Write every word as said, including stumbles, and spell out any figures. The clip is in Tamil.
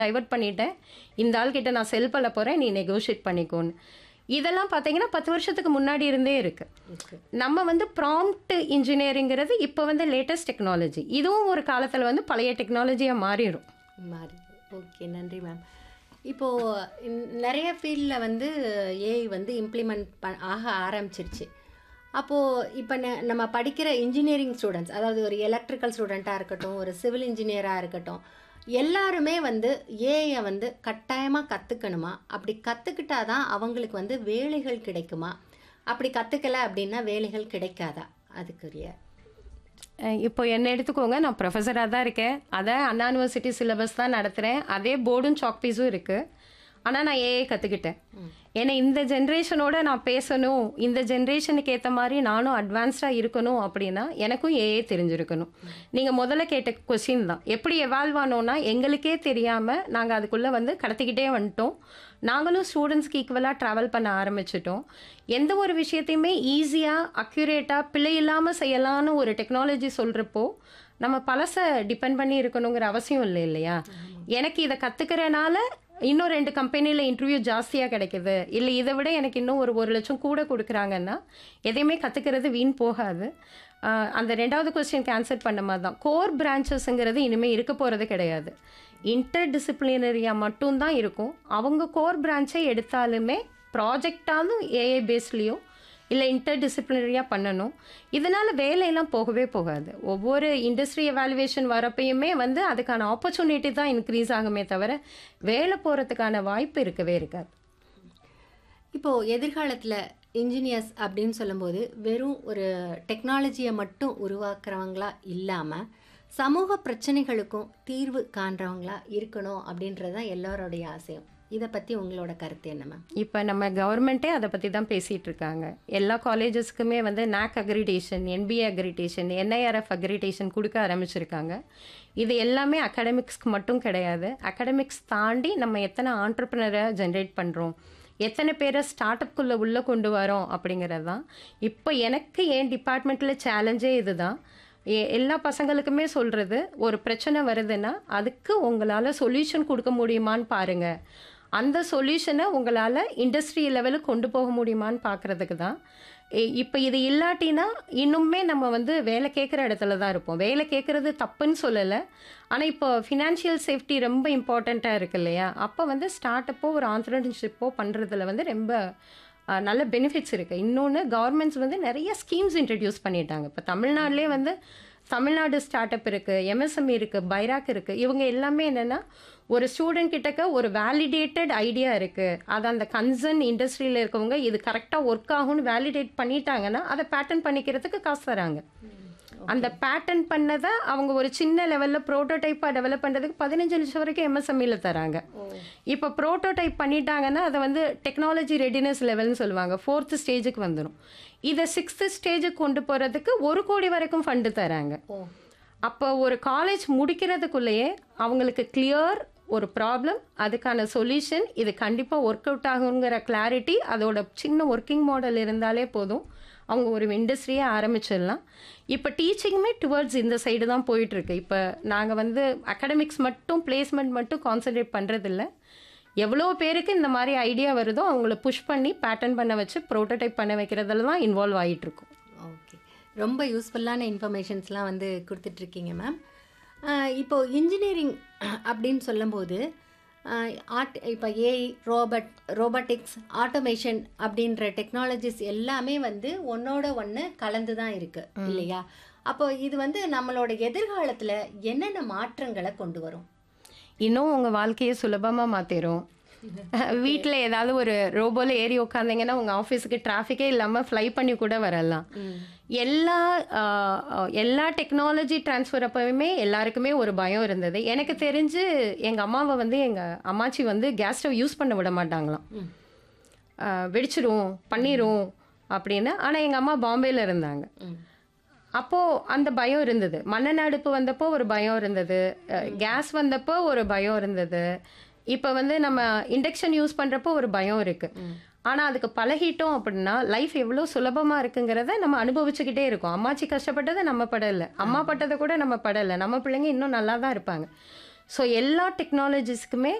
டைவர்ட் பண்ணிட்டேன். இந்த ஆள் கிட்ட நான் செல் பண்ண போறேன். நீ நெகோஷியேட் பண்ணிக்கோன்னு. இதெல்லாம் பார்த்தீங்கன்னா பத்து வருஷத்துக்கு முன்னாடி இருந்தே இருக்கு. ஓகே. நம்ம வந்து ப்ராம்ப்ட் இன்ஜினியரிங்கிறது இப்போ வந்து லேட்டஸ்ட் டெக்னாலஜி. இதுவும் ஒரு காலத்தில் வந்து பழைய டெக்னாலஜியாக மாறிடும். மாறி ஓகே, நன்றி மேம். இப்போது நிறைய ஃபீல்டில் வந்து ஏஐ வந்து இம்ப்ளிமெண்ட் ப ஆக ஆரம்பிச்சிருச்சு. அப்போது இப்போ ந நம்ம படிக்கிற இன்ஜினியரிங் ஸ்டூடெண்ட்ஸ், அதாவது ஒரு எலக்ட்ரிக்கல் ஸ்டூடெண்ட்டாக இருக்கட்டும், ஒரு சிவில் இன்ஜினியராக இருக்கட்டும், எல்லாருமே வந்து ஏஐயை வந்து கட்டாயமாக கற்றுக்கணுமா? அப்படி கற்றுக்கிட்டா தான் அவங்களுக்கு வந்து வேலைகள் கிடைக்குமா? அப்படி கற்றுக்கலை அப்படின்னா வேலைகள் கிடைக்காதா? அதுக்குரிய அஹ் இப்போ என்ன எடுத்துக்கோங்க, நான் ப்ரொஃபஸராக தான் இருக்கேன். அதை அண்ணா யூனிவர்சிட்டி சிலபஸ் தான் நடத்துகிறேன். அதே போர்டும் சாக் பீஸும் இருக்குது. ஆனால் நான் ஏஐ கற்றுக்கிட்டேன். ஏன்னா இந்த ஜென்ரேஷனோட நான் பேசணும், இந்த ஜென்ரேஷனுக்கு ஏற்ற மாதிரி நானும் அட்வான்ஸ்டாக இருக்கணும் அப்படின்னா எனக்கும் ஏஐ தெரிஞ்சிருக்கணும். நீங்கள் முதல்ல கேட்ட கொஸ்டின் தான், எப்படி எவால்வ் ஆனோன்னா எங்களுக்கே தெரியாமல் நாங்கள் அதுக்குள்ளே வந்து கடத்திக்கிட்டே வந்துட்டோம். நாங்களும் ஸ்டூடெண்ட்ஸ்க்கு ஈக்குவலாக ட்ராவல் பண்ண ஆரம்பிச்சிட்டோம். எந்த ஒரு விஷயத்தையுமே ஈஸியாக அக்யூரேட்டாக பிழை இல்லாமல் செய்யலான்னு ஒரு டெக்னாலஜி சொல்கிறப்போ நம்ம பழசை டிபெண்ட் பண்ணி இருக்கணுங்கிற அவசியம் இல்லை இல்லையா? எனக்கு இதை கற்றுக்கிறனால இன்னும் ரெண்டு கம்பெனியில் இன்டர்வியூ ஜாஸ்தியாக கிடைக்குது, இல்லை இதை விட எனக்கு இன்னும் ஒரு ஒரு லட்சம் கூட கொடுக்குறாங்கன்னா எதையுமே கற்றுக்கிறது வீண் போகாது. ஆஹ் அந்த ரெண்டாவது கொஸ்டினுக்கு ஆன்சர் பண்ண மாதிரி தான், கோர் பிரான்ச்சஸ்ங்கிறது இனிமேல் இருக்க போகிறது கிடையாது. இன்டர் டிசிப்ளினரியாக மட்டும்தான் இருக்கும். அவங்க கோர் பிரான்ச்சை எடுத்தாலுமே ப்ராஜெக்டாலும் ஏஐ பேஸ்லேயோ இல்லை இன்டர் டிசிப்ளினரியாக பண்ணணும். இதனால் வேலையெல்லாம் போகவே போகாது. ஒவ்வொரு இண்டஸ்ட்ரி எவாலுவேஷன் வரப்பையுமே வந்து அதுக்கான ஆப்பர்ச்சுனிட்டி தான் இன்க்ரீஸ் ஆகுமே தவிர வேலை போகிறதுக்கான வாய்ப்பு இருக்கவே இருக்காது. இப்போது எதிர்காலத்தில் இன்ஜினியர்ஸ் அப்படின்னு சொல்லும்போது வெறும் ஒரு டெக்னாலஜியை மட்டும் உருவாக்குறவங்களா இல்லாமல் சமூக பிரச்சனைகளுக்கும் தீர்வு காண்றவங்களா இருக்கணும் அப்படின்றது தான் எல்லாரோடைய ஆசையும். இதை பற்றி உங்களோட கருத்து என்ன மேம்? இப்போ நம்ம கவர்மெண்ட்டே அதை பற்றி தான் பேசிகிட்டு இருக்காங்க. எல்லா காலேஜஸ்க்குமே வந்து knock accreditation, NBA accreditation, NIRF accreditation கொடுக்க ஆரம்பிச்சிருக்காங்க. இது எல்லாமே அகாடமிக்ஸ்க்கு மட்டும் கிடையாது. அகாடமிக்ஸ் தாண்டி நம்ம எத்தனை ஆண்டர்ப்ரனரை ஜென்ரேட் பண்ணுறோம், எத்தனை பேரை ஸ்டார்ட் அப்குள்ளே உள்ளே கொண்டு வரோம் அப்படிங்கிறது தான். இப்போ எனக்கு என் டிபார்ட்மெண்ட்டில் சேலஞ்சே இது தான். எல்லா பசங்களுக்குமே சொல்கிறது, ஒரு பிரச்சனை வருதுன்னா அதுக்கு உங்களால் சொல்யூஷன் கொடுக்க முடியுமான்னு பாருங்கள். அந்த சொல்யூஷனை உங்களால் இண்டஸ்ட்ரி லெவலுக்கு கொண்டு போக முடியுமான்னு பார்க்குறதுக்கு தான். இப்போ இது இல்லாட்டினா இன்னுமே நம்ம வந்து வேலை கேட்குற இடத்துல தான் இருப்போம். வேலை கேட்குறது தப்புன்னு சொல்லலை, ஆனால் இப்போ ஃபினான்ஷியல் சேஃப்டி ரொம்ப இம்பார்ட்டண்ட்டாக இருக்கு இல்லையா? அப்போ வந்து ஸ்டார்ட் அப்போ ஒரு ஆண்டர்பிரினர்ஷிப்போ பண்ணுறதுல வந்து ரொம்ப அஹ், நல்ல பெனிஃபிட்ஸ் இருக்குது. இன்னொன்று, கவர்மெண்ட்ஸ் வந்து நிறைய ஸ்கீம்ஸ் இன்ட்ரடியூஸ் பண்ணிட்டாங்க. இப்போ தமிழ்நாட்டிலே வந்து தமிழ்நாடு ஸ்டார்ட் அப் இருக்குது, எம்எஸ்எம்இ இருக்குது, பைராக் இருக்குது. இவங்க எல்லாமே என்னென்னா, ஒரு ஸ்டூடெண்ட் கிட்டக்க ஒரு வேலிடேட்டட் ஐடியா இருக்குது, அது அந்த கன்சர்ன் இண்டஸ்ட்ரியில் இருக்கவங்க இது கரெக்டாக ஒர்க் ஆகும்னு வேலிடேட் பண்ணிட்டாங்கன்னா அதை பேட்டன் பண்ணிக்கிறதுக்கு காசு தராங்க. அந்த பேட்டன் பண்ணதை அவங்க ஒரு சின்ன லெவலில் ப்ரோட்டோடைப்பாக டெவலப் பண்ணுறதுக்கு பதினஞ்சு லட்சம் வரைக்கும் எம்எஸ்எம்இயில் தராங்க. இப்போ ப்ரோட்டோடைப் பண்ணிட்டாங்கன்னா அதை வந்து டெக்னாலஜி ரெடினஸ் லெவல்னு சொல்லுவாங்க, ஃபோர்த்து ஸ்டேஜுக்கு வந்துடும். இதை சிக்ஸ்த்து ஸ்டேஜுக்கு கொண்டு போகிறதுக்கு ஒரு கோடி வரைக்கும் ஃபண்டு தராங்க. அப்போ ஒரு காலேஜ் முடிக்கிறதுக்குள்ளேயே அவங்களுக்கு கிளியர் ஒரு ப்ராப்ளம், அதுக்கான சொல்யூஷன், இது கண்டிப்பாக ஒர்க் அவுட் ஆகுங்கிற கிளாரிட்டி, அதோட சின்ன ஒர்க்கிங் மாடல் இருந்தாலே போதும், அவங்க ஒரு இண்டஸ்ட்ரியே ஆரம்பிச்சிடலாம். இப்போ டீச்சிங்குமே டுவர்ட்ஸ் இந்த சைடு தான் போயிட்டுருக்கு. இப்போ நாங்கள் வந்து அகாடமிக்ஸ் மட்டும், பிளேஸ்மெண்ட் மட்டும் கான்சன்ட்ரேட் பண்ணுறதில்ல. எவ்வளோ பேருக்கு இந்த மாதிரி ஐடியா வருதோ அவங்கள புஷ் பண்ணி பேட்டர்ன் பண்ண வச்சு ப்ரோட்டோடைப் பண்ண வைக்கிறதுல தான் இன்வால்வ் ஆகிட்டுருக்கோம். ஓகே, ரொம்ப யூஸ்ஃபுல்லான இன்ஃபர்மேஷன்ஸ்லாம் வந்து கொடுத்துட்ருக்கீங்க மேம். இப்போது இன்ஜினியரிங் அப்படின்னு சொல்லும்போது ஆர்ட், இப்போ ஏஐ, ரோபட் ரோபோட்டிக்ஸ், ஆட்டோமேஷன் அப்படின்ற டெக்னாலஜிஸ் எல்லாமே வந்து ஒன்றோட ஒன்று கலந்து தான் இருக்குது இல்லையா? அப்போ இது வந்து நம்மளோட எதிர்காலத்தில் என்னென்ன மாற்றங்களை கொண்டு வரும்? இன்னும் உங்கள் வாழ்க்கையை சுலபமாக மாற்றிடும். வீட்டில் ஏதாவது ஒரு ரோபோவில் ஏறி உட்காந்திங்கன்னா உங்கள் ஆஃபீஸுக்கு டிராஃபிக்கே இல்லாமல் ஃப்ளை பண்ணி கூட வரலாம். எல்லா எல்லா டெக்னாலஜி ட்ரான்ஸ்ஃபர் அப்போவுமே எல்லாருக்குமே ஒரு பயம் இருந்தது. எனக்கு தெரிஞ்சு எங்கள் அம்மாவை வந்து எங்கள் அம்மாச்சி வந்து கேஸ் ஸ்டவ் யூஸ் பண்ண விட மாட்டாங்களாம், வெடிச்சிடும் பண்ணிடும் அப்படின்னு. ஆனால் எங்கள் அம்மா பாம்பேயில் இருந்தாங்க. அப்போது அந்த பயம் இருந்தது. மண்ணெண்ணெய் அடுப்பு வந்தப்போ ஒரு பயம் இருந்தது, கேஸ் வந்தப்போ ஒரு பயம் இருந்தது. இப்போ வந்து நம்ம இண்டக்ஷன் யூஸ் பண்ணுறப்போ ஒரு பயம் இருக்குது. ஆனால் அதுக்கு பழகிட்டோம் அப்படின்னா லைஃப் எவ்வளோ சுலபமாக இருக்குங்கிறத நம்ம அனுபவிச்சுக்கிட்டே இருக்கோம். அம்மாச்சி கஷ்டப்பட்டதை நம்ம படலை, அம்மா பட்டதை கூட நம்ம படலை, நம்ம பிள்ளைங்க இன்னும் நல்லா தான் இருப்பாங்க. ஸோ எல்லா டெக்னாலஜிஸ்க்குமே